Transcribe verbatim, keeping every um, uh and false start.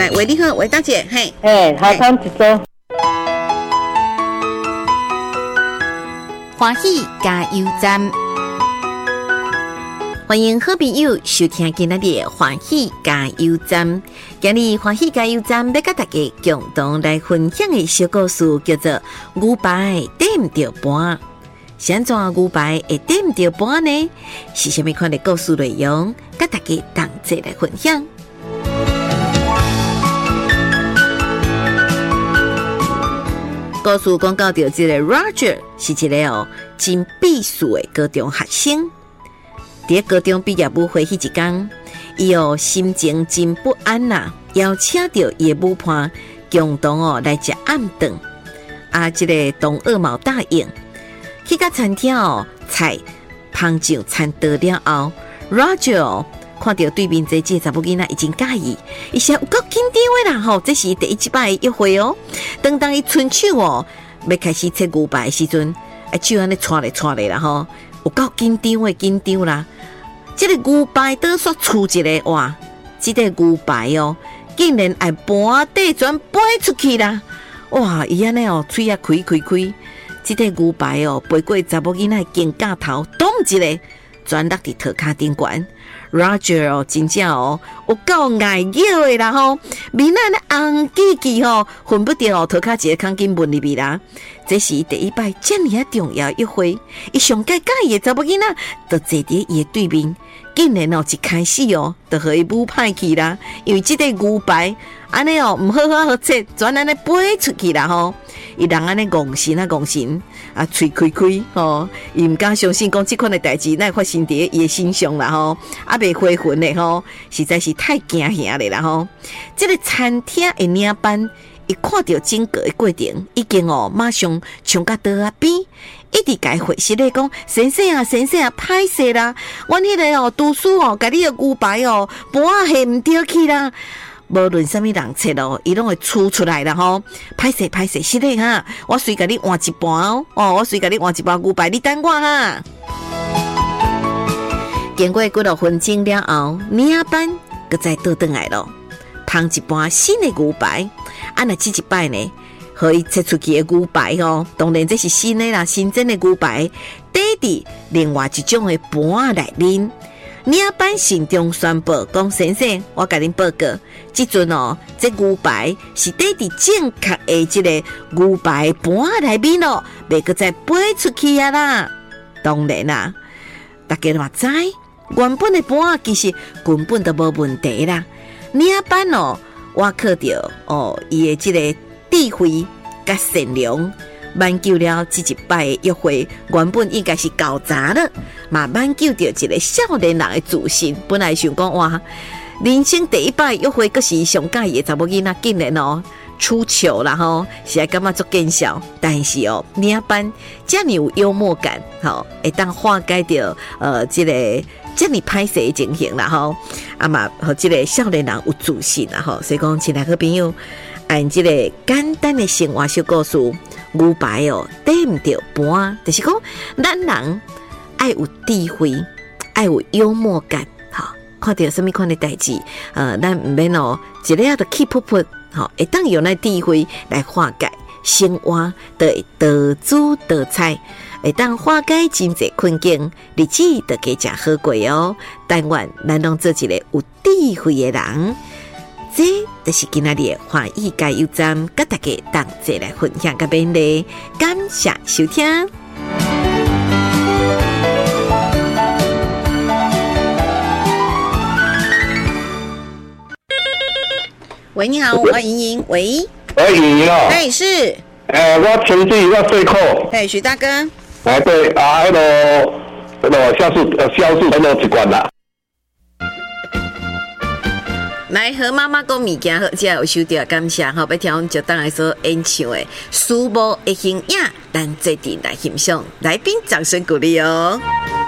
来，喂，你好，喂，大姐，嘿， 哎，好康一周。 欢喜加油站，欢迎好朋友收听今天的欢喜加油站。今日欢喜加油站要跟大家共同来分享的小故事，叫做牛排点唔到盘。怎样牛排会点唔到盘呢？是什么款的故事内容？跟大家同齐来分享。故事讲到着这个 Roger 是一个哦真必须的高中学生，在高中毕业舞会迄一天，伊哦心情真不安呐，邀请到伊的舞伴共同哦来食暗顿。啊，这个同学冇答应，去到餐厅哦菜烹上餐到了后 ，Roger 哦看到对面这个查某囡仔已经介意，伊说有够紧张的啦吼，这是第一摆约会哦。当当伊伸手哦，要开始切牛排的时阵，啊手安尼搓咧搓咧啦吼，有够紧张的紧张啦。这个牛排倒煞出一个哇，这个牛排哦，竟然爱盘底全飞出去啦！哇，伊安尼哦，嘴啊开开开，这个牛排哦，飞过查某囡仔肩胛头，咚一个，全落伫涂骹顶悬。Roger 哦，真正哦，有够爱咬的啦吼，面啊咧红记记吼，恨不得哦涂骹一个空紧问入去啦。这是第一摆这么重要约会，伊上介介意的查某囡仔，就坐伫伊的对面，竟然哦一开始哦，就互伊舞歹去啦，因为这个牛排安尼哦，唔好好好切，全安尼飞出去啦吼。伊人安尼戆神啊戆神啊，嘴开开吼，伊唔敢相信讲即款的代志，那发生伫伊的身上啦吼，啊未回魂的吼，实在是太惊吓咧啦吼。这个餐厅的领班，伊看到整个的过程，已经哦马上冲到桌仔边，一直甲伊回息咧讲，先生啊先生啊，歹势啦，阮迄个哦厨师哦，甲你的牛排哦，盘啊下唔对去啦。无论什么人切咯，伊拢会出出来啦吼。歹势歹势，是的哈，我随甲你换一盘哦，哦，我随甲你换一盘牛排，你等我哈。经过几落分钟了后，领班搁再倒转来咯，烹一盘新的牛排。啊，那这一摆呢，互伊切出去的牛排哦，当然这是新的啦，新鲜的牛排，底伫另外一种的盘内面。领班信中宣布讲，先生，我甲恁报告，即阵哦，这牛排是底伫正确的这个牛排盘内面咯，袂搁再飞出去啊啦。当然啦，大家嘛知，原本的盘其实根本都无问题啦。领班哦，我靠着哦，伊的这个智慧甲善良。挽救了这一摆的约会，原本应该是搞砸了，嘛挽救着一个少年人的自信。本来想讲哇，人生第一摆约会，可是上介意的查某囡仔，竟然哦出糗啦吼，是爱感觉足见笑。但是哦，领班这么有幽默感，吼，会当化解掉呃这个这么歹势的情形啦吼，啊嘛和这个少年人有自信啦吼。所以讲，亲爱好朋友，按这个简单的生活小故事。牛排哦，点唔到盘，就是讲咱人爱有智慧，爱有幽默感，哈，看到什么款的代志，呃，咱唔免哦，一个就 keep up， 哈，会当用那智慧来化解生活的得主得菜，会当化解真济困境，日子就加真好过哦。但愿咱拢做一个有智慧的人。这就是今仔日的欢喜加油站，跟大家同齐来分享个便利，感谢收听。喂，你好，我莹莹。喂， 喂，莹莹哦。 哎，是。 哎、欸，我前几要对扣。 哎，许大哥。 哎，对啊，那个那个销售呃销售很多一关啦。 来和妈妈讲物件，好，只要有收到，感谢吼，要听阮就当来说演唱的《书包的形影》，咱这阵来欣赏，来宾掌声鼓励哦。